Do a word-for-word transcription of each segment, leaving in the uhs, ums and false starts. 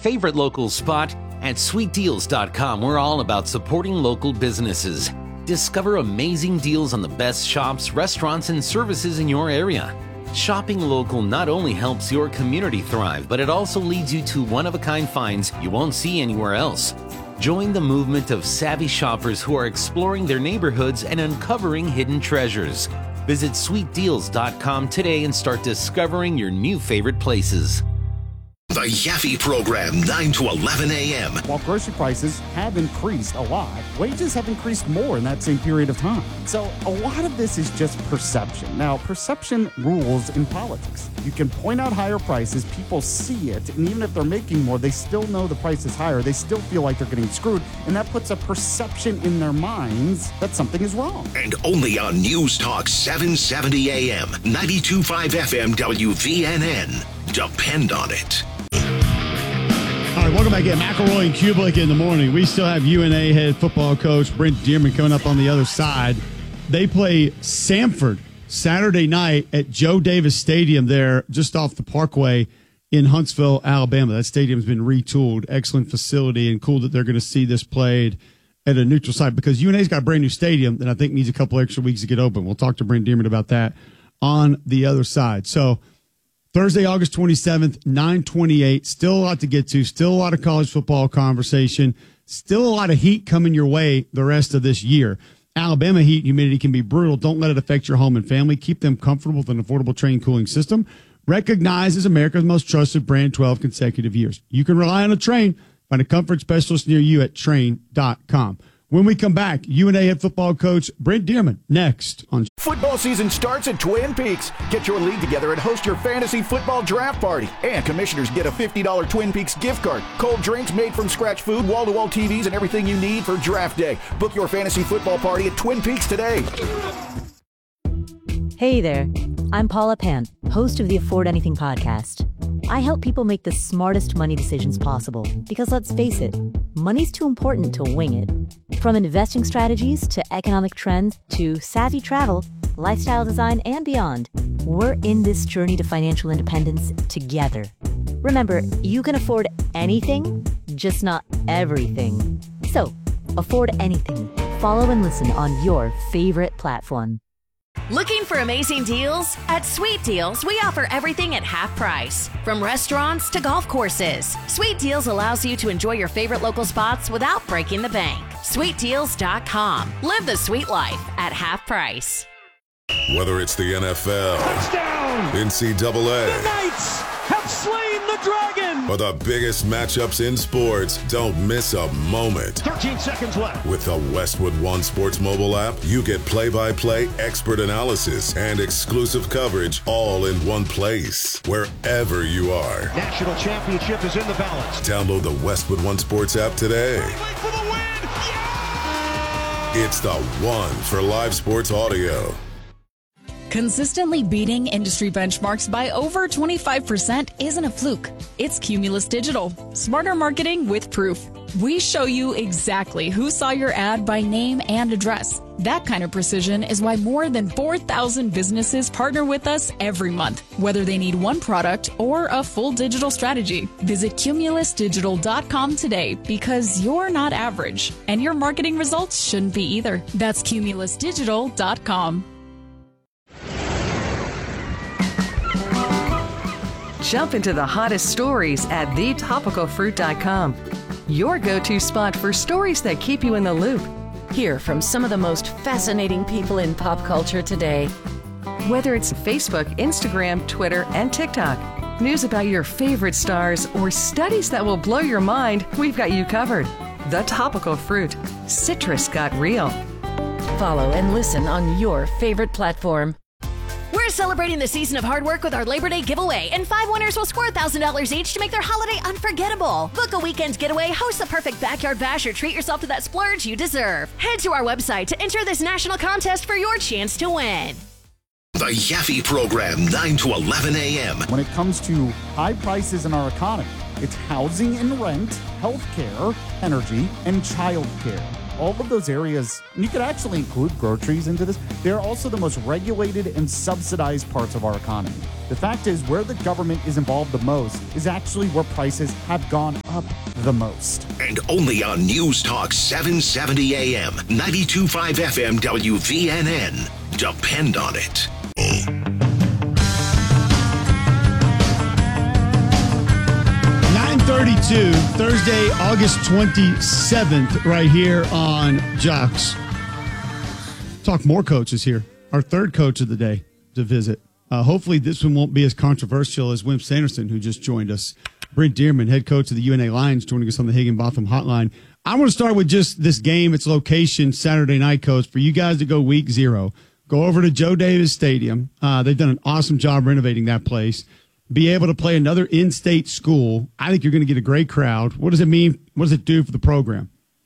favorite local spot. At sweet deals dot com, we're all about supporting local businesses. Discover amazing deals on the best shops, restaurants, and services in your area. Shopping local not only helps your community thrive, but it also leads you to one-of-a-kind finds you won't see anywhere else. Join the movement of savvy shoppers who are exploring their neighborhoods and uncovering hidden treasures. Visit sweet deals dot com today and start discovering your new favorite places. The Yaffe Program, nine to eleven a.m. While grocery prices have increased a lot, wages have increased more in that same period of time. So a lot of this is just perception. Now, perception rules in politics. You can point out higher prices, people see it, and even if they're making more, they still know the price is higher. They still feel like they're getting screwed, and that puts a perception in their minds that something is wrong. And only on News Talk seven seventy a.m., ninety-two point five F M W V N N. Depend on it. All right, welcome back again. McElroy and Kublik in the morning. We still have U N A head football coach Brent Dearmon coming up on the other side. They play Samford Saturday night at Joe Davis Stadium there just off the Parkway in Huntsville, Alabama. That stadium's been retooled. Excellent facility, and cool that they're going to see this played at a neutral site because U N A's got a brand new stadium that I think needs a couple extra weeks to get open. We'll talk to Brent Dearmon about that on the other side. So Thursday, August twenty-seventh, nine twenty-eight. Still a lot to get to. Still a lot of college football conversation. Still a lot of heat coming your way the rest of this year. Alabama heat humidity can be brutal. Don't let it affect your home and family. Keep them comfortable with an affordable Trane cooling system. Recognized as America's most trusted brand twelve consecutive years. You can rely on a Trane. Find a comfort specialist near you at Trane dot com. When we come back, U N A head football coach Brent Dearmon next on Football season starts at Twin Peaks. Get your league together and host your fantasy football draft party. And commissioners get a fifty dollars Twin Peaks gift card. Cold drinks, made from scratch food, wall-to-wall T Vs, and everything you need for draft day. Book your fantasy football party at Twin Peaks today. Hey there, I'm Paula Pant, host of the Afford Anything podcast. I help people make the smartest money decisions possible because, let's face it, money's too important to wing it. From investing strategies to economic trends to savvy travel, lifestyle design, and beyond, we're in this journey to financial independence together. Remember, you can afford anything, just not everything. So, afford anything. Follow and listen on your favorite platform. Looking for amazing deals? At Sweet Deals, we offer everything at half price. From restaurants to golf courses, Sweet Deals allows you to enjoy your favorite local spots without breaking the bank. sweet deals dot com. Live the sweet life at half price. Whether it's the N F L, touchdown, N C double A, the Knights have slain the dragon, or the biggest matchups in sports, don't miss a moment. thirteen seconds left. With the Westwood One Sports mobile app, you get play-by-play expert analysis and exclusive coverage all in one place, wherever you are. National championship is in the balance. Download the Westwood One Sports app today. For the win. Yeah! It's the one for live sports audio. Consistently beating industry benchmarks by over twenty-five percent isn't a fluke. It's Cumulus Digital. Smarter marketing with proof. We show you exactly who saw your ad by name and address. That kind of precision is why more than four thousand businesses partner with us every month, whether they need one product or a full digital strategy. Visit Cumulus Digital dot com today because you're not average, and your marketing results shouldn't be either. That's Cumulus Digital dot com. Jump into the hottest stories at the topical fruit dot com. Your go-to spot for stories that keep you in the loop. Hear from some of the most fascinating people in pop culture today. Whether it's Facebook, Instagram, Twitter, and TikTok, news about your favorite stars, or studies that will blow your mind, we've got you covered. The Topical Fruit. Citrus got real. Follow and listen on your favorite platform. We're celebrating the season of hard work with our Labor Day giveaway, and five winners will score one thousand dollars each to make their holiday unforgettable. Book a weekend getaway, host the perfect backyard bash, or treat yourself to that splurge you deserve. Head to our website to enter this national contest for your chance to win. The Yaffe Program, nine to eleven a.m. When it comes to high prices in our economy, it's housing and rent, health care, energy, and child care. all of those areas, and you could actually include groceries into this, they're also the most regulated and subsidized parts of our economy. The fact is, where the government is involved the most is actually where prices have gone up the most. And only on News Talk seven seventy A M, ninety-two point five F M W V N N. Depend on it. nine thirty-two, Thursday, August twenty-seventh, right here on Jocks. Talk more coaches here. Our third coach of the day to visit. Uh, hopefully this one won't be as controversial as Wimp Sanderson, who just joined us. Brent Dearman, head coach of the U N A Lions, joining us on the Higginbotham Hotline. I want to start with just this game, its location, Saturday night, Coach. For you guys to go week zero, go over to Joe Davis Stadium. Uh, they've done an awesome job renovating that place. Be able to play another in-state school. I think you're going to get a great crowd. What does it mean? What does it do for the program?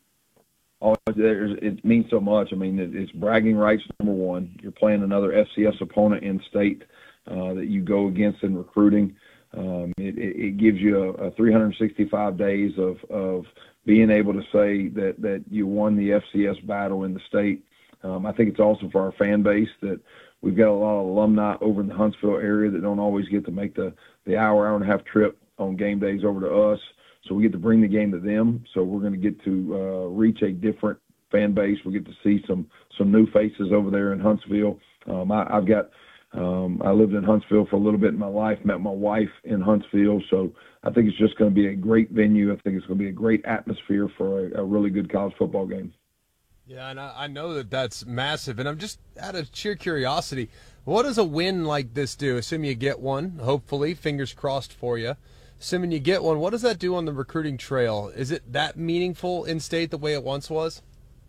Oh, it means so much. I mean, it's bragging rights, number one. You're playing another F C S opponent in-state uh, that you go against in recruiting. Um, it, it gives you a, a three hundred sixty-five days of, of being able to say that, that you won the F C S battle in the state. Um, I think it's also for our fan base that we've got a lot of alumni over in the Huntsville area that don't always get to make the, the hour, hour and a half trip on game days over to us. So we get to bring the game to them. So we're going to get to uh, reach a different fan base. We get to see some some new faces over there in Huntsville. Um, I, I've got um, I lived in Huntsville for a little bit in my life, met my wife in Huntsville. So I think it's just going to be a great venue. I think it's going to be a great atmosphere for a, a really good college football game. Yeah, and I, I know that that's massive. And I'm just out of sheer curiosity, what does a win like this do? Assuming you get one, hopefully, fingers crossed for you. Assuming you get one, what does that do on the recruiting trail? Is it that meaningful in state the way it once was?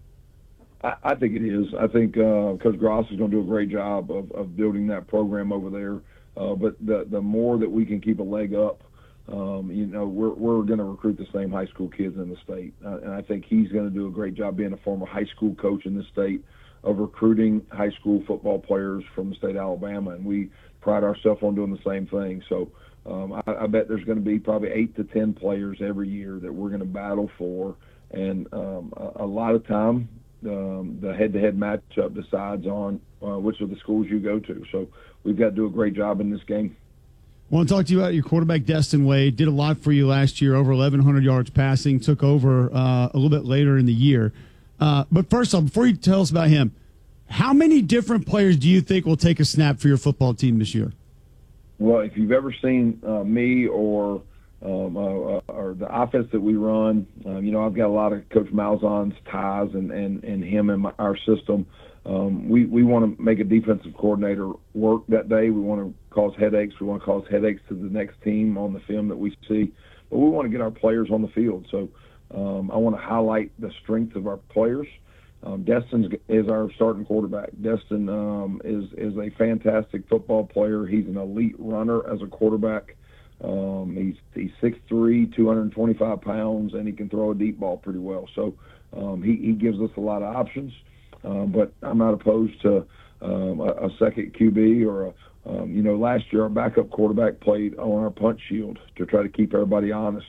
I, I think it is. I think uh, Coach Gross is going to do a great job of, of building that program over there. Uh, but the the more that we can keep a leg up, um, you know, we're we're going to recruit the same high school kids in the state, uh, and I think he's going to do a great job being a former high school coach in the state of recruiting high school football players from the state of Alabama, and we pride ourselves on doing the same thing. So. Um, I, I bet there's going to be probably eight to ten players every year that we're going to battle for, and um, a, a lot of time um, the head-to-head matchup decides on uh, which of the schools you go to. So we've got to do a great job in this game. I want to talk to you about your quarterback, Destin Wade. Did a lot for you last year, over eleven hundred yards passing, took over uh, a little bit later in the year. Uh, but first off, before you tell us about him, how many different players do you think will take a snap for your football team this year? Well, if you've ever seen uh, me or um, uh, or the offense that we run, um, you know, I've got a lot of Coach Malzahn's ties and, and, and him in my, our system. Um, we we want to make a defensive coordinator work that day. We want to cause headaches. We want to cause headaches to the next team on the film that we see. But we want to get our players on the field. So um, I want to highlight the strength of our players. Um, Destin is our starting quarterback. Destin um, is is a fantastic football player. He's an elite runner as a quarterback. Um, he's he's six three, two hundred twenty-five pounds, and he can throw a deep ball pretty well. So um, he, he gives us a lot of options. Um, but I'm not opposed to um, a, a second Q B or a, um, you know, last year our backup quarterback played on our punt shield to try to keep everybody honest.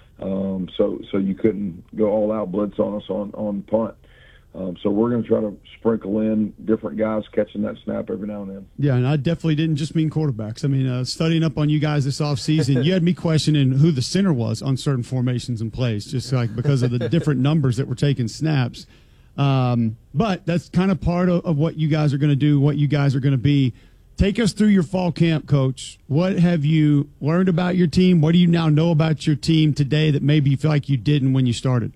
Um, so so you couldn't go all out blitz on us on on punt. Um, so we're going to try to sprinkle in different guys catching that snap every now and then. Yeah, and I definitely didn't just mean quarterbacks. I mean, uh, studying up on you guys this offseason, you had me questioning who the center was on certain formations and plays, just like because of the different numbers that were taking snaps. Um, but that's kind of part of, of what you guys are going to do, what you guys are going to be. Take us through your fall camp, Coach. What have you learned about your team? What do you now know about your team today that maybe you feel like you didn't when you started?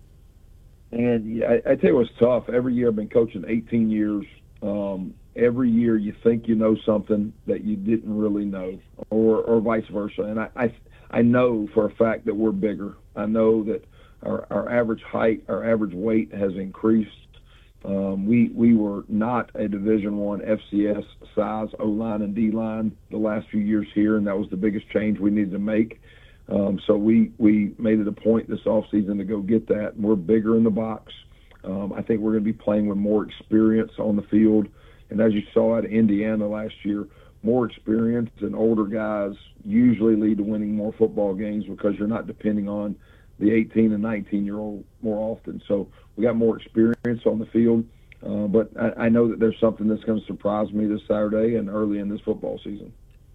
And I, I tell you what's tough. Every year I've been coaching eighteen years. Um, every year you think you know something that you didn't really know, or, or vice versa. And I, I, I know for a fact that we're bigger. I know that our, our average height, our average weight has increased. Um, we we were not a Division I F C S size O-line and D-line the last few years here, and that was the biggest change we needed to make. Um, so we, we made it a point this offseason to go get that. And we're bigger in the box. Um, I think we're going to be playing with more experience on the field. And as you saw at Indiana last year, more experience and older guys usually lead to winning more football games because you're not depending on the eighteen and nineteen year old more often. So we got more experience on the field. Uh, but I, I know that there's something that's going to surprise me this Saturday and early in this football season.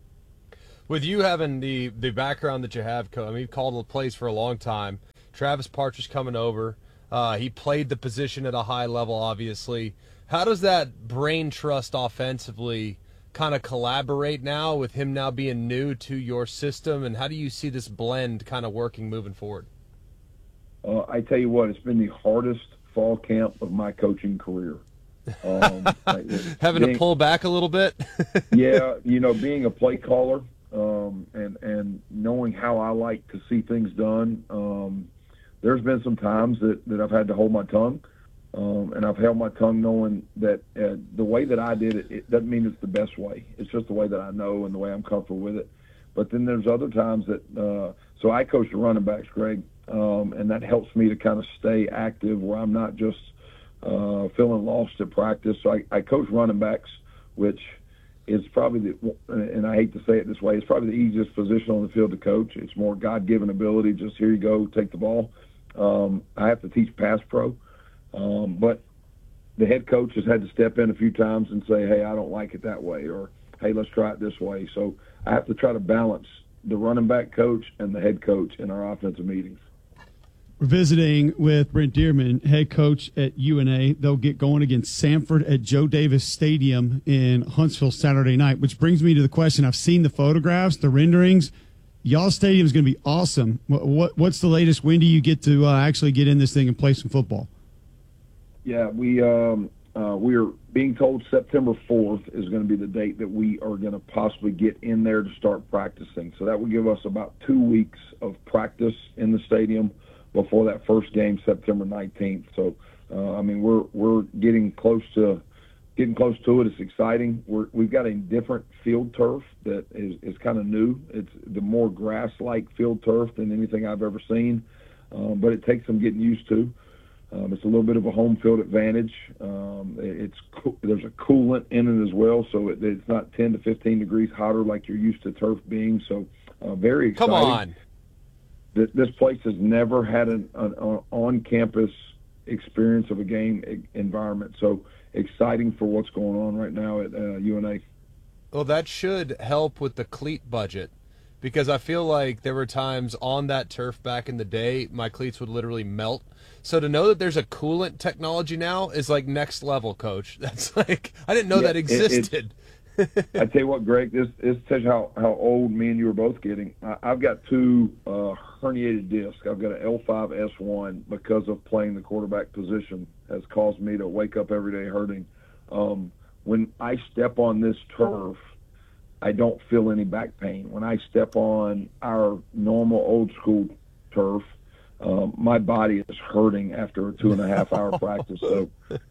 With you having the, the background that you have, I mean, you've called the plays for a long time. Travis Partridge coming over. Uh, he played the position at a high level, obviously. How does that brain trust offensively kind of collaborate now with him now being new to your system, and how do you see this blend kind of working moving forward? Uh, I tell you what, it's been the hardest fall camp of my coaching career. Um, Having being, to pull back a little bit? Yeah, you know, being a play caller um, and, and knowing how I like to see things done, um, there's been some times that, that I've had to hold my tongue. Um, and I've held my tongue knowing that uh, the way that I did it, it doesn't mean it's the best way. It's just the way that I know and the way I'm comfortable with it. But then there's other times that uh, – so I coach the running backs, Greg, um, and that helps me to kind of stay active where I'm not just uh, feeling lost at practice. So I, I coach running backs, which is probably the – and I hate to say it this way, it's probably the easiest position on the field to coach. It's more God-given ability, just here you go, take the ball. Um, I have to teach pass pro. Um, but the head coach has had to step in a few times and say, hey, I don't like it that way, or hey, let's try it this way. So I have to try to balance the running back coach and the head coach in our offensive meetings. We're visiting with Brent Dearmon, head coach at U N A. They'll get going against Samford at Joe Davis Stadium in Huntsville Saturday night, which brings me to the question. I've seen the photographs, the renderings. Y'all's stadium is going to be awesome. What, what, what's the latest? When do you get to uh, actually get in this thing and play some football? Yeah, we um, uh, we are being told September fourth is going to be the date that we are going to possibly get in there to start practicing. So that will give us about two weeks of practice in the stadium before that first game, September nineteenth. So, uh, I mean, we're we're getting close to getting close to it. It's exciting. We're, we've got a different field turf that is, is kind of new. It's the more grass-like field turf than anything I've ever seen, um, but it takes some getting used to. Um, it's a little bit of a home field advantage. Um, it's co- there's a coolant in it as well, so it, it's not ten to fifteen degrees hotter like you're used to turf being. So uh, very exciting. Come on. Th- this place has never had an, an, an on-campus experience of a game environment. So exciting for what's going on right now at uh, U N A. Well, that should help with the cleat budget, because I feel like there were times on that turf back in the day my cleats would literally melt. So to know that there's a coolant technology now is like next level, Coach. That's like, I didn't know yeah, that existed. It, I tell you what, Greg, this, this tells you how, how old me and you are both getting. I, I've got two uh, herniated discs. I've got an L five S one because of playing the quarterback position has caused me to wake up every day hurting. Um, when I step on this turf, I don't feel any back pain. When I step on our normal old school turf, um, my body is hurting after a two and a half hour practice. So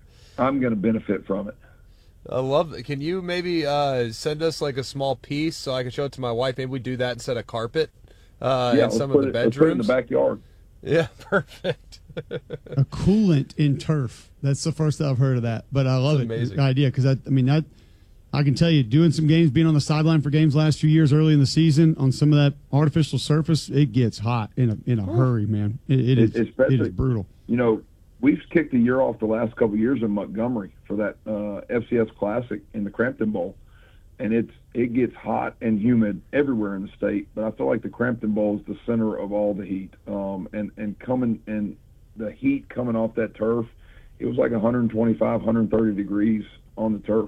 I'm going to benefit from it. I love it. Can you maybe uh, send us like a small piece so I can show it to my wife? Maybe we do that instead of carpet uh, yeah, in some of the it, bedrooms. Let's put it in the backyard. Yeah, perfect. A coolant in turf. That's the first I've heard of that, but I love That's it. Amazing The idea, because I, I mean, that I can tell you, doing some games, being on the sideline for games last few years, early in the season, on some of that artificial surface, it gets hot in a in a hurry, man. It, it is Especially, it is brutal. You know, we've kicked a year off the last couple of years in Montgomery for that uh, F C S Classic in the Crampton Bowl, and it's it gets hot and humid everywhere in the state. But I feel like the Crampton Bowl is the center of all the heat, um, and and coming and the heat coming off that turf, it was like one twenty-five, one thirty degrees on the turf.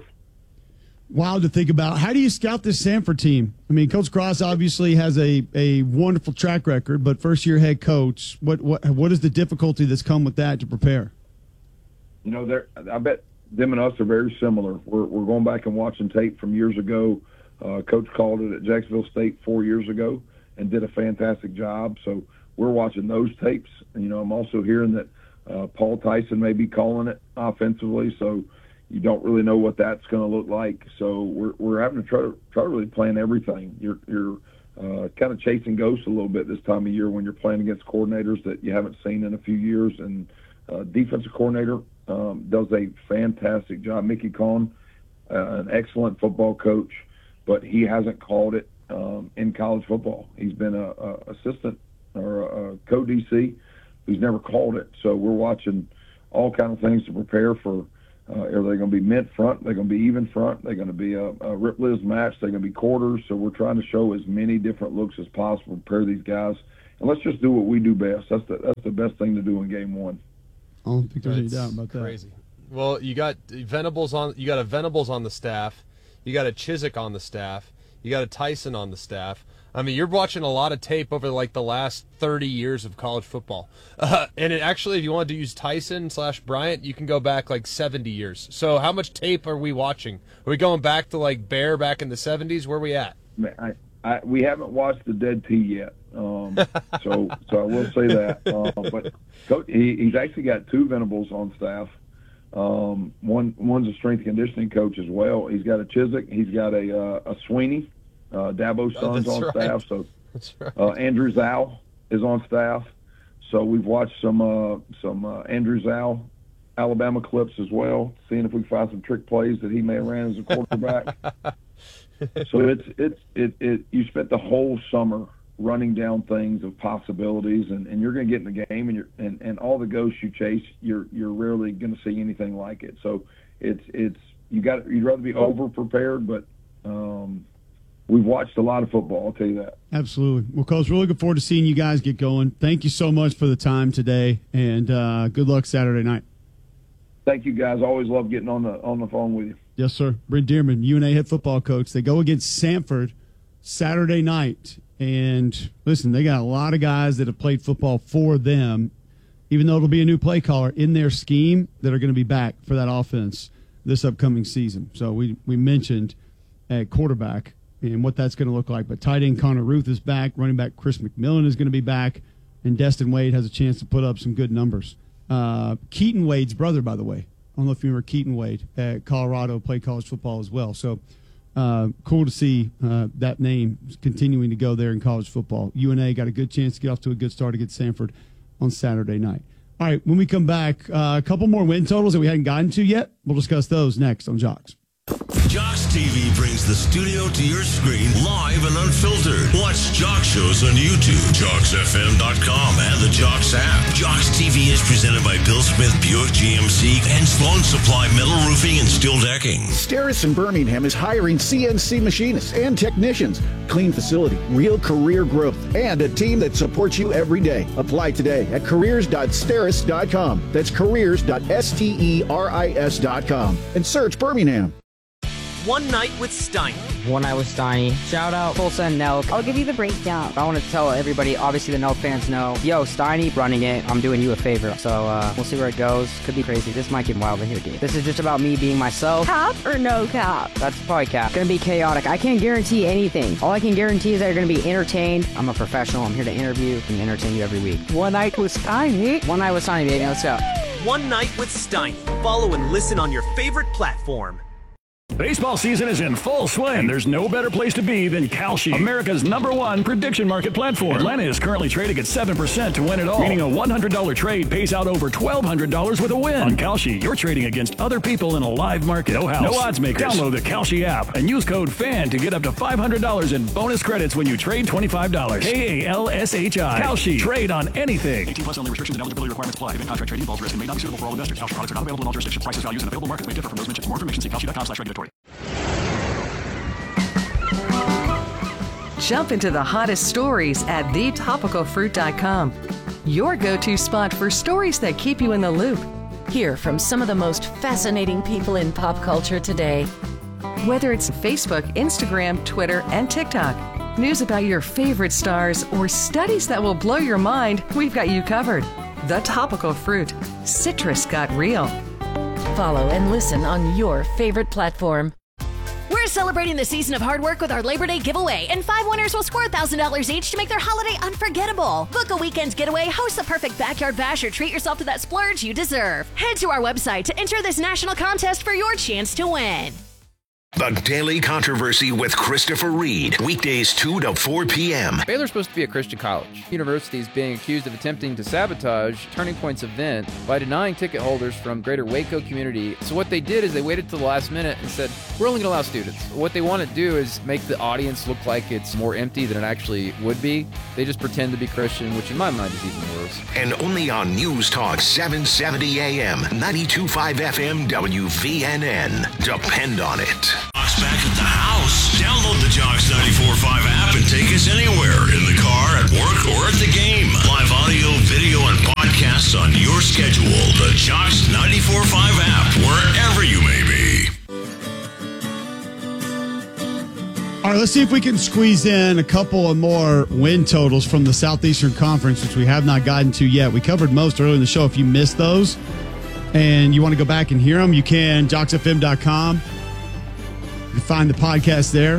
Wild to think about. How do you scout this Samford team? I mean, Coach Cross obviously has a, a wonderful track record, but first year head coach, what what what is the difficulty that's come with that to prepare? You know, they're, I bet them and us are very similar. We're we're going back and watching tape from years ago. Uh, Coach called it at Jacksonville State four years ago and did a fantastic job. So we're watching those tapes. And, you know, I'm also hearing that uh, Paul Tyson may be calling it offensively. So you don't really know what that's going to look like. So we're we're having to try to try to really plan everything. You're you're uh, kind of chasing ghosts a little bit this time of year when you're playing against coordinators that you haven't seen in a few years. And uh, defensive coordinator um, does a fantastic job. Mickey Cohn, uh, an excellent football coach, but he hasn't called it um, in college football. He's been a, a assistant or a co-D C who's never called it. So we're watching all kinds of things to prepare for. Uh, are they going to be mint front? They're going to be even front. They're going to be a, a Rip Liz match. They're going to be quarters. So we're trying to show as many different looks as possible, prepare these guys, and let's just do what we do best. That's the that's the best thing to do in game one. I don't think there's any doubt about that. Crazy. Well, you got Venables on. You got a Venables on the staff. You got a Chiswick on the staff. You got a Tyson on the staff. I mean, you're watching a lot of tape over like the last thirty years of college football. Uh, and it actually, if you wanted to use Tyson slash Bryant, you can go back like seventy years. So how much tape are we watching? Are we going back to like Bear back in the seventies? Where are we at? I, I, we haven't watched the Dead Tea yet. Um, so so I will say that. Uh, but Coach, he, he's actually got two Venables on staff. Um, one One's a strength and conditioning coach as well. He's got a Chiswick. He's got a, uh, a Sweeney. Uh, Dabo's son's oh, on right. staff, so right. uh, Andrew Zhao is on staff. So we've watched some uh, some uh, Andrew Zhao Alabama clips as well, seeing if we can find some trick plays that he may have ran as a quarterback. So it's it's it, it you spent the whole summer running down things of possibilities, and, and you're going to get in the game, and you're and, and all the ghosts you chase, you're you're rarely going to see anything like it. So it's it's you got you'd rather be over prepared, but um, we've watched a lot of football, I'll tell you that. Absolutely. Well, Coach, we're looking forward to seeing you guys get going. Thank you so much for the time today, and uh, good luck Saturday night. Thank you, guys. Always love getting on the on the phone with you. Yes, sir. Brent Dearman, U N A head football coach. They go against Samford Saturday night. And, listen, they got a lot of guys that have played football for them, even though it'll be a new play caller in their scheme, that are going to be back for that offense this upcoming season. So we, we mentioned at quarterback and what that's going to look like. But tight end Connor Ruth is back. Running back Chris McMillan is going to be back. And Destin Wade has a chance to put up some good numbers. Uh, Keaton Wade's brother, by the way. I don't know if you remember Keaton Wade at Colorado, played college football as well. So uh, cool to see uh, that name continuing to go there in college football. U N A got a good chance to get off to a good start against Samford on Saturday night. All right, when we come back, uh, a couple more win totals that we hadn't gotten to yet. We'll discuss those next on Jocks. Jocks T V brings the studio to your screen live and unfiltered. Watch Jocks shows on YouTube, Jocks F M dot com, and the Jocks app. Jocks T V is presented by Bill Smith Buick G M C and Sloan Supply Metal Roofing and Steel Decking. Steris in Birmingham is hiring C N C machinists and technicians. Clean facility, real career growth, and a team that supports you every day. Apply today at careers dot steris dot com. That's careers dot steris dot com. And search Birmingham. One Night with Steiny. One Night with Steiny. Shout out Tulsa and Nelk. I'll give you the breakdown. I want to tell everybody, obviously the Nelk fans know, yo, Steiny running it. I'm doing you a favor. So uh, we'll see where it goes. Could be crazy. This might get wild in here, dude. This is just about me being myself. Cap or no cap? That's probably cap. Gonna be chaotic. I can't guarantee anything. All I can guarantee is that you're gonna be entertained. I'm a professional. I'm here to interview and entertain you every week. One Night with Steiny. One Night with Steiny, baby. Let's go. One Night with Steiny. Follow and listen on your favorite platform. Baseball season is in full swing, and there's no better place to be than Kalshi, America's number one prediction market platform. Atlanta is currently trading at seven percent to win it all, meaning a one hundred dollars trade pays out over twelve hundred dollars with a win. On Kalshi, you're trading against other people in a live market. No house, no odds makers. Download the Kalshi app and use code FAN to get up to five hundred dollars in bonus credits when you trade twenty-five dollars. K A L S H I. Kalshi. Trade on anything. eighteen plus only. Restrictions and eligibility requirements apply. Event contract trading involves risk and may not be suitable for all investors. Kalshi products are not available in all jurisdictions. Prices, values, and available markets may differ from those mentioned. For more information, see kalshi dot com slash regulatory. Jump into the hottest stories at the topical fruit dot com. Your go-to spot for stories that keep you in the loop. Hear from some of the most fascinating people in pop culture today. Whether it's Facebook, Instagram, Twitter, and TikTok, news about your favorite stars, or studies that will blow your mind, we've got you covered. The Topical Fruit. Citrus got real. Follow and listen on your favorite platform. We're celebrating the season of hard work with our Labor Day giveaway, and five winners will score one thousand dollars each to make their holiday unforgettable. Book a weekend's getaway, host the perfect backyard bash, or treat yourself to that splurge you deserve. Head to our website to enter this national contest for your chance to win. The Daily Controversy with Christopher Reed. Weekdays two to four p.m. Baylor's supposed to be a Christian college. The university is being accused of attempting to sabotage Turning Point's event by denying ticket holders from greater Waco community. So what they did is they waited till the last minute and said, we're only going to allow students. What they want to do is make the audience look like it's more empty than it actually would be. They just pretend to be Christian, which in my mind is even worse. And only on News Talk seven seventy A M, ninety-two point five F M, W V N N. Depend on it. Jocks back at the house. Download the Jocks ninety-four point five app and take us anywhere. In the car, at work, or at the game. Live audio, video, and podcasts on your schedule. The Jocks ninety-four point five app, wherever you may be. All right, let's see if we can squeeze in a couple of more win totals from the Southeastern Conference, which we have not gotten to yet. We covered most earlier in the show. If you missed those and you want to go back and hear them, you can, jocks f m dot com. You can find the podcast there.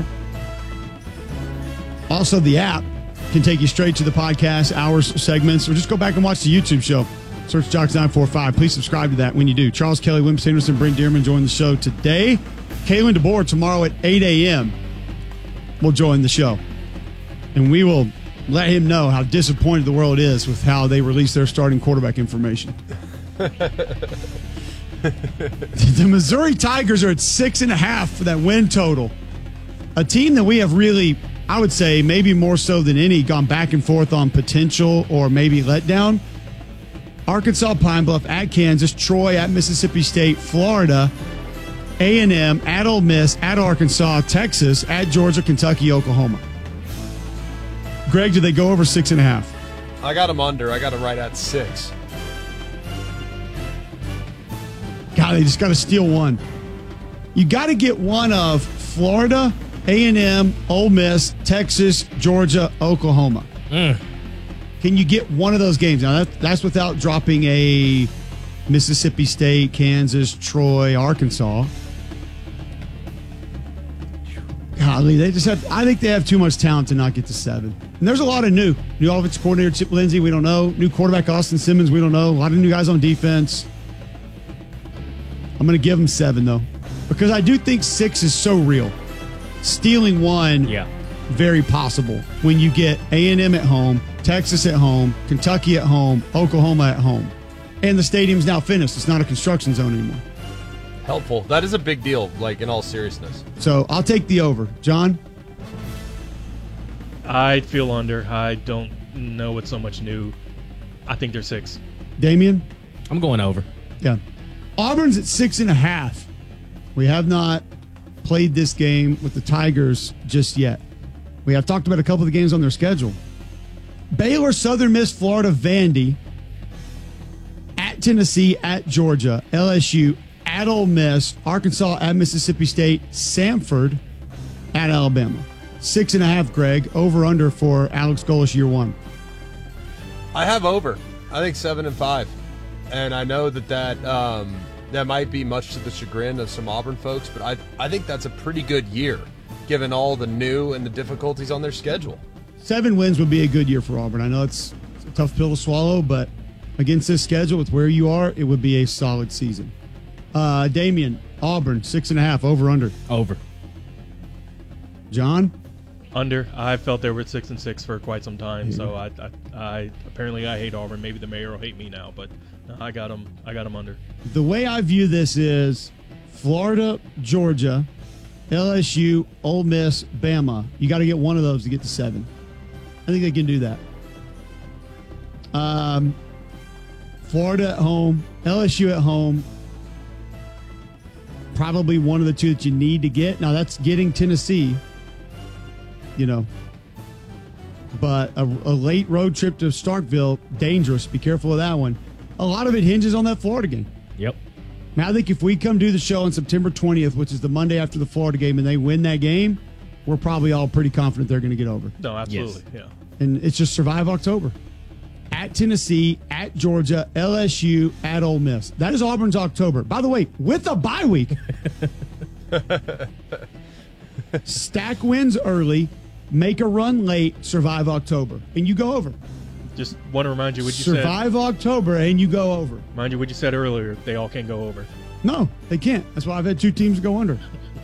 Also, the app can take you straight to the podcast, hours, segments, or just go back and watch the YouTube show. Search Jocks nine four five. Please subscribe to that when you do. Charles Kelly, Wim Sanderson, Brent Dearman join the show today. Kalen DeBoer tomorrow at eight a.m. will join the show. And we will let him know how disappointed the world is with how they released their starting quarterback information. The Missouri Tigers are at six and a half for that win total. A team that we have really, I would say, maybe more so than any, gone back and forth on potential or maybe letdown. Arkansas, Pine Bluff at Kansas, Troy at Mississippi State, Florida, A and M at Ole Miss, at Arkansas, Texas, at Georgia, Kentucky, Oklahoma. Greg, do they go over six and a half? I got them under. I got them right at six. God, they just got to steal one. You got to get one of Florida, A and M, Ole Miss, Texas, Georgia, Oklahoma. Mm. Can you get one of those games? Now, that, that's without dropping a Mississippi State, Kansas, Troy, Arkansas. Golly, they just have. I think they have too much talent to not get to seven. And there's a lot of new. New offensive coordinator Chip Lindsey, we don't know. New quarterback Austin Simmons, we don't know. A lot of new guys on defense. I'm going to give them seven, though, because I do think six is so real. Stealing one, yeah, very possible when you get A and M at home, Texas at home, Kentucky at home, Oklahoma at home. And the stadium's now finished. It's not a construction zone anymore. Helpful. That is a big deal, like, in all seriousness. So I'll take the over. John? I feel under. I don't know what's so much new. I think they're six. Damien? I'm going over. Yeah. Auburn's at six and a half. We have not played this game with the Tigers just yet. We have talked about a couple of the games on their schedule. Baylor, Southern Miss, Florida, Vandy, at Tennessee, at Georgia, L S U, at Ole Miss, Arkansas, at Mississippi State, Samford, at Alabama. Six and a half, Greg. Over under for Alex Golesh year one. I have over. I think seven and five. And I know that that, um, that might be much to the chagrin of some Auburn folks, but I, I think that's a pretty good year, given all the new and the difficulties on their schedule. Seven wins would be a good year for Auburn. I know it's, it's a tough pill to swallow, but against this schedule with where you are, it would be a solid season. Uh, Damien, Auburn, six and a half, over, under. Over. John? Under. I felt they were at six and six for quite some time, yeah. so I, I, I apparently I hate Auburn. Maybe the mayor will hate me now, but no, I got them. I got them under. The way I view this is Florida, Georgia, L S U, Ole Miss, Bama. You got to get one of those to get to seven. I think they can do that. Um, Florida at home, L S U at home. Probably one of the two that you need to get. Now that's getting Tennessee. You know, but a, a late road trip to Starkville, dangerous. Be careful of that one. A lot of it hinges on that Florida game. Yep. Now, I think if we come do the show on September twentieth, which is the Monday after the Florida game, and they win that game, we're probably all pretty confident they're going to get over. No, absolutely, yes. Yeah. And it's just survive October. At Tennessee, at Georgia, L S U, at Ole Miss. That is Auburn's October. By the way, with a bye week. Stack wins early. Make a run late, survive October, and you go over. Just want to remind you what you survive said. Survive October, and you go over. Mind you what you said earlier. They all can go over. No, they can't. That's why I've had two teams go under.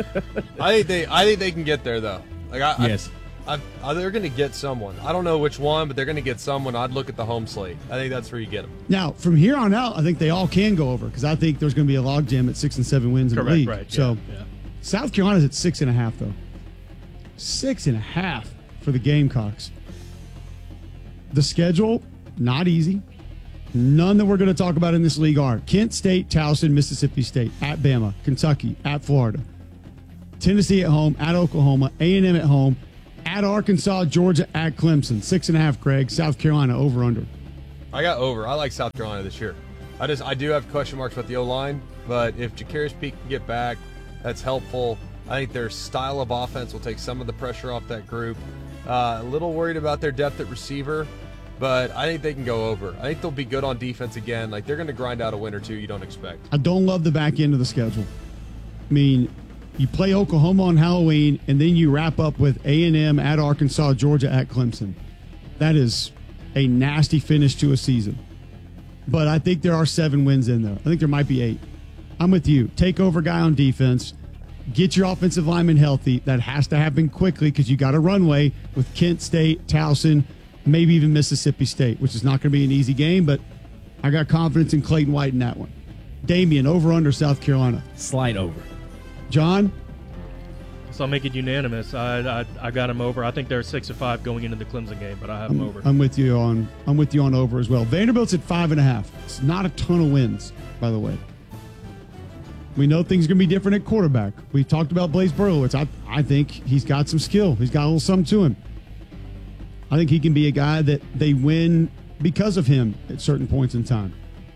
I think they, I think they can get there though. Like I, yes, I, I, they're going to get someone. I don't know which one, but they're going to get someone. I'd look at the home slate. I think that's where you get them. Now, from here on out, I think they all can go over because I think there's going to be a logjam at six and seven wins Correct, in the league. right, so, yeah, yeah. South Carolina's at six and a half though. Six and a half for the Gamecocks. The schedule, not easy. None that we're going to talk about in this league are Kent State, Towson, Mississippi State, at Bama, Kentucky, at Florida, Tennessee at home, at Oklahoma, A and M at home, at Arkansas, Georgia, at Clemson. Six and a half, Greg. South Carolina, over, under. I got over. I like South Carolina this year. I just I do have question marks about the O-line, but if Jacarius Peak can get back, that's helpful. I think their style of offense will take some of the pressure off that group. Uh, a little worried about their depth at receiver, but I think they can go over. I think they'll be good on defense again. Like, they're going to grind out a win or two you don't expect. I don't love the back end of the schedule. I mean, you play Oklahoma on Halloween, and then you wrap up with A and M at Arkansas, Georgia at Clemson. That is a nasty finish to a season. But I think there are seven wins in there. I think there might be eight. I'm with you. Take over guy on defense. Get your offensive lineman healthy. That has to happen quickly because you got a runway with Kent State, Towson, maybe even Mississippi State, which is not going to be an easy game, but I got confidence in Clayton White in that one. Damian, over under South Carolina. Slight over. John? So I'll make it unanimous. I I, I got them over. I think they're six and five going into the Clemson game, but I have I'm, them over. I'm with you on I'm with you on over as well. Vanderbilt's at five and a half. It's not a ton of wins, by the way. We know things are going to be different at quarterback. We talked about Blaise Berlowitz. I, I think he's got some skill. He's got a little something to him. I think he can be a guy that they win because of him at certain points in time.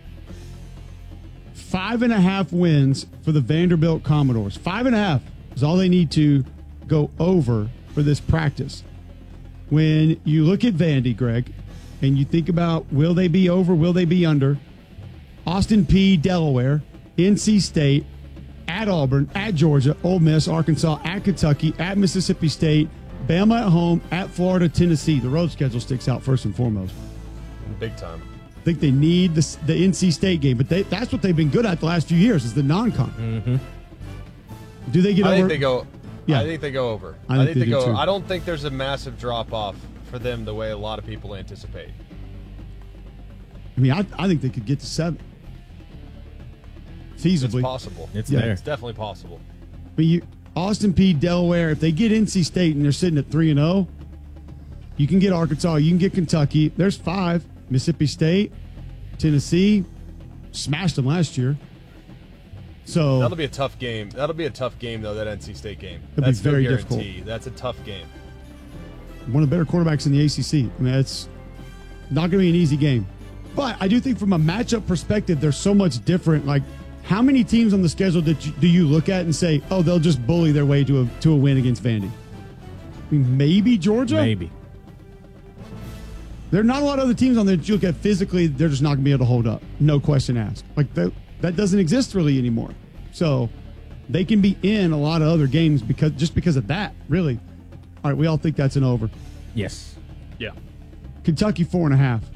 Five and a half wins for the Vanderbilt Commodores. Five and a half is all they need to go over for this practice. When you look at Vandy, Greg, and you think about will they be over, will they be under, Austin Peay, Delaware, N C State, at Auburn, at Georgia, Ole Miss, Arkansas, at Kentucky, at Mississippi State, Bama at home, at Florida, Tennessee. The road schedule sticks out first and foremost. Big time. I think they need the, the N C State game, but they, that's what they've been good at the last few years is the non-con. Mm-hmm. Do they get I over? think they go. Yeah. I think they go over. I I think think, they they, do go. too. I don't think there's a massive drop off for them the way a lot of people anticipate. I mean, I, I think they could get to seven. Feasibly. It's possible. It's Yeah. there. It's definitely possible. But you, Austin Peay, Delaware, if they get N C State and they're sitting at three and zero, you can get Arkansas, you can get Kentucky. There's five. Mississippi State, Tennessee, smashed them last year. So That'll be a tough game. That'll be a tough game though. That N C State game. It'll be That's no very guarantee. difficult. That's a tough game. one of the better quarterbacks in the A C C. I mean, it's not going to be an easy game. But I do think from a matchup perspective, they're so much different. Like, how many teams on the schedule that you, do you look at and say, oh, they'll just bully their way to a to a win against Vandy? I mean, maybe Georgia? Maybe. There are not a lot of other teams on there that you look at physically, they're just not going to be able to hold up. No question asked. Like, that, that doesn't exist really anymore. So they can be in a lot of other games because just because of that, really. All right, we all think that's an over. Yes. Yeah. Kentucky, four and a half.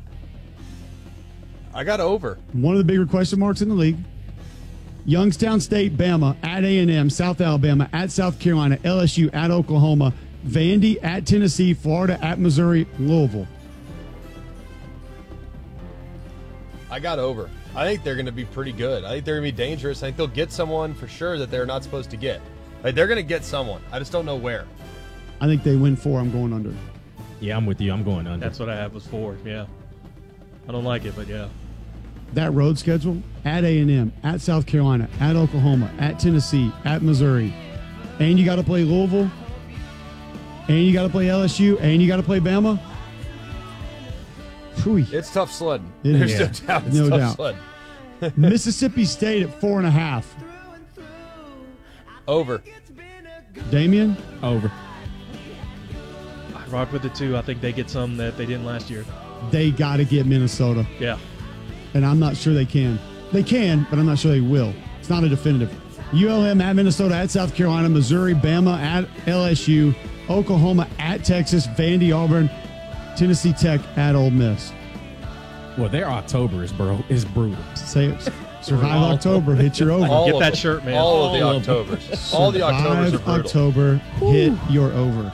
I got over. One of the bigger question marks in the league. Youngstown State, Bama, at A and M, South Alabama, at South Carolina, L S U, at Oklahoma, Vandy, at Tennessee, Florida, at Missouri, Louisville. I got over. I think they're going to be pretty good. I think they're going to be dangerous. I think they'll get someone for sure that they're not supposed to get. Like, they're going to get someone. I just don't know where. I think they win four. I'm going under. Yeah, I'm with you. I'm going under. That's what I have was four. Yeah. I don't like it, but yeah. That road schedule, at A and M, at South Carolina, at Oklahoma, at Tennessee, at Missouri, and you got to play Louisville, and you got to play L S U, and you got to play Bama. Pooey. It's tough sledding. It There's is. no doubt. It's No tough doubt. sledding. Mississippi State at four and a half. Over. Damian? Over. I rock with the two. I think they get some that they didn't last year. They got to get Minnesota. Yeah. And I'm not sure they can. They can, but I'm not sure they will. It's not a definitive. U L M at Minnesota, at South Carolina, Missouri, Bama, at L S U, Oklahoma, at Texas, Vandy, Auburn, Tennessee Tech, at Ole Miss. Well, their October is bro is brutal. Say it. Survive October. Hit your over. All Get of that them. shirt, man. All of the All of them. Octobers. All the Octobers are Survive brutal. October. Hit your over.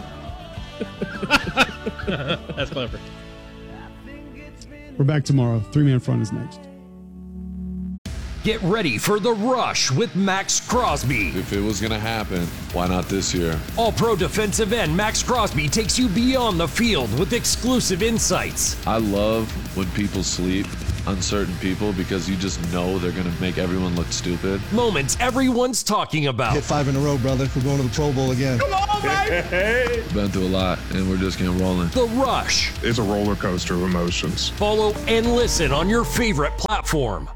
That's clever. We're back tomorrow. Three Man Front is next. Get ready for The Rush with Max Crosby. If it was going to happen, why not this year? All-pro defensive end Max Crosby takes you beyond the field with exclusive insights. I love when people sleep, uncertain people, because you just know they're going to make everyone look stupid. Moments everyone's talking about. Hit five in a row, brother. We're going to the Pro Bowl again. Come on, baby! We've been through a lot, and we're just getting rolling. The Rush. It's a roller coaster of emotions. Follow and listen on your favorite platform.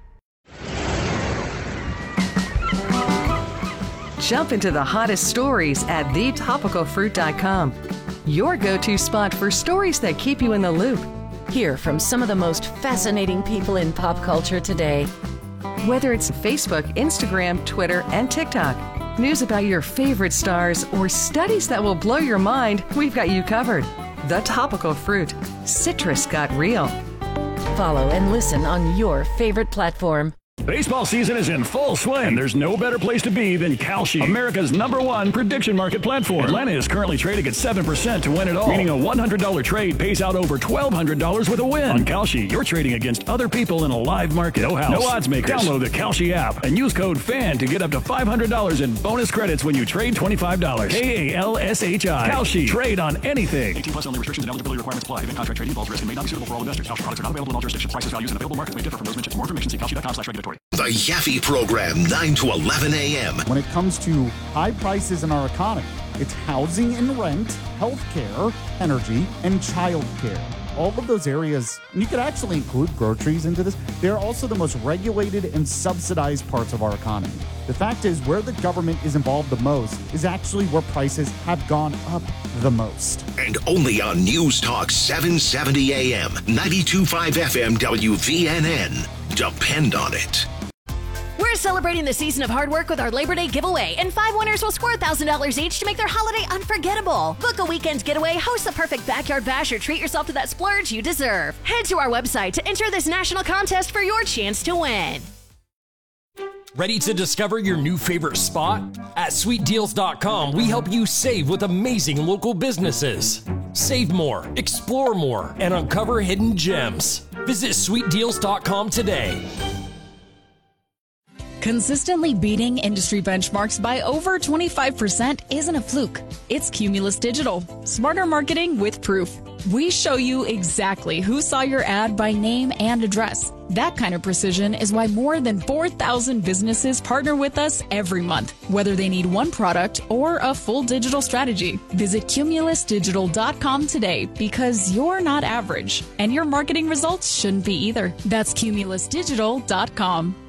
Jump into the hottest stories at the topical fruit dot com. Your go-to spot for stories that keep you in the loop. Hear from some of the most fascinating people in pop culture today. Whether it's Facebook, Instagram, Twitter, and TikTok, news about your favorite stars, or studies that will blow your mind, we've got you covered. The Topical Fruit. Citrus got real. Follow and listen on your favorite platform. Baseball season is in full swing, and there's no better place to be than Kalshi, America's number one prediction market platform. Atlanta is currently trading at seven percent to win it all, meaning a one hundred dollars trade pays out over twelve hundred dollars with a win. On Kalshi, you're trading against other people in a live market. No house, no odds makers. Download the Kalshi app and use code FAN to get up to five hundred dollars in bonus credits when you trade twenty-five dollars. K A L S H I. Kalshi. Trade on anything. eighteen plus only. Restrictions and eligibility requirements apply. Event contract trading involves risk and may not be suitable for all investors. Kalshi products are not available in all jurisdictions. Prices, values, and available markets may differ from those mentioned. For more information, see kalshi dot com slash regulatory. The Yaffe Program, nine to eleven a.m. When it comes to high prices in our economy, it's housing and rent, healthcare, energy, and childcare. All of those areas, and you could actually include groceries into this, they're also the most regulated and subsidized parts of our economy. The fact is, where the government is involved the most is actually where prices have gone up the most. And only on News Talk seven seventy A M, ninety-two point five F M W V N N. Depend on it. We're celebrating the season of hard work with our Labor Day giveaway, and five winners will score one thousand dollars each to make their holiday unforgettable. Book a weekend getaway, host the perfect backyard bash, or treat yourself to that splurge you deserve. Head to our website to enter this national contest for your chance to win. Ready to discover your new favorite spot? At sweet deals dot com, we help you save with amazing local businesses. Save more, explore more, and uncover hidden gems. Visit sweet deals dot com today. Consistently beating industry benchmarks by over twenty-five percent isn't a fluke. It's Cumulus Digital. Smarter marketing with proof. We show you exactly who saw your ad by name and address. That kind of precision is why more than four thousand businesses partner with us every month, whether they need one product or a full digital strategy. Visit cumulus digital dot com today, because you're not average, and your marketing results shouldn't be either. That's cumulus digital dot com.